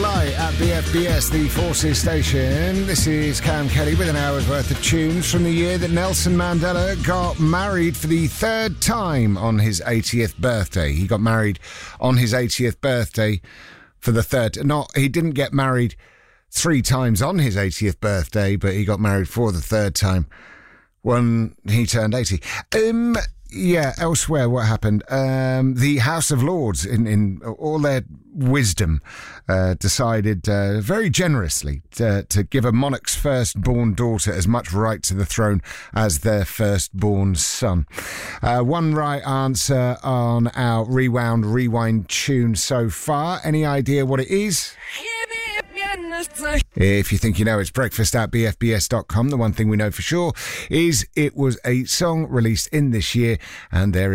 Fly at BFBS, the Forces station. This is Cam Kelly with an hour's worth of tunes from the year that Nelson Mandela got married for the third time on his 80th birthday. He got married on his 80th birthday for the third... he didn't get married 3 times on his 80th birthday, but he got married for the third time when he turned 80. Elsewhere, what happened? The House of Lords, in all their wisdom, decided very generously to give a monarch's firstborn daughter as much right to the throne as their firstborn son. One right answer on our Rewind tune so far. Any idea what it is? If you think you know, it's breakfast at bfbs.com. The one thing we know for sure is it was a song released in this year, and there is